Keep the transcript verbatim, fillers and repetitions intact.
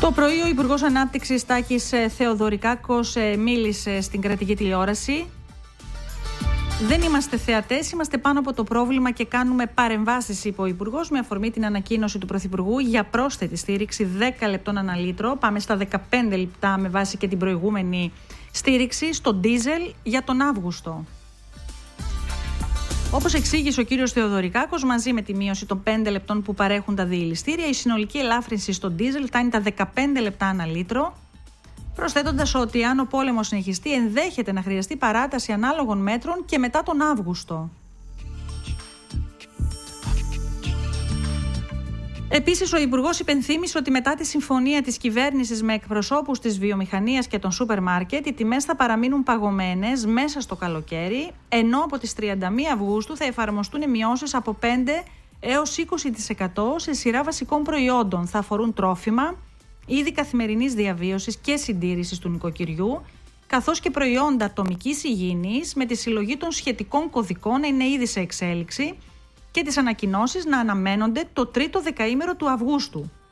Το πρωί ο Υπουργός Ανάπτυξης Τάκης Θεοδωρικάκος μίλησε στην κρατική τηλεόραση. Δεν είμαστε θεατές, είμαστε πάνω από το πρόβλημα και κάνουμε παρεμβάσεις, είπε ο Υπουργός, με αφορμή την ανακοίνωση του Πρωθυπουργού για πρόσθετη στήριξη δέκα λεπτών ανά λίτρο. Πάμε στα δεκαπέντε λεπτά με βάση και την προηγούμενη στήριξη στο ντίζελ για τον Αύγουστο. Όπως εξήγησε ο κύριος Θεοδωρικάκος, μαζί με τη μείωση των πέντε λεπτών που παρέχουν τα διελιστήρια, η συνολική ελάφρυνση στο ντίζελ φτάνει τα δεκαπέντε λεπτά ανά λίτρο, προσθέτοντας ότι αν ο πόλεμος συνεχιστεί, ενδέχεται να χρειαστεί παράταση ανάλογων μέτρων και μετά τον Αύγουστο. Επίσης, ο Υπουργός υπενθύμησε ότι μετά τη συμφωνία της κυβέρνησης με εκπροσώπους της βιομηχανίας και των σούπερ μάρκετ, οι τιμές θα παραμείνουν παγωμένες μέσα στο καλοκαίρι, ενώ από τις τριάντα μία Αυγούστου θα εφαρμοστούν μειώσεις από πέντε έως είκοσι τοις εκατό σε σειρά βασικών προϊόντων. Θα αφορούν τρόφιμα, είδη καθημερινής διαβίωσης και συντήρησης του νοικοκυριού, καθώς και προϊόντα ατομικής υγιεινής, με τη συλλογή των σχετικών κωδικών να είναι ήδη σε εξέλιξη και τις ανακοινώσεις να αναμένονται το τρίτο δεκαήμερο του Αυγούστου.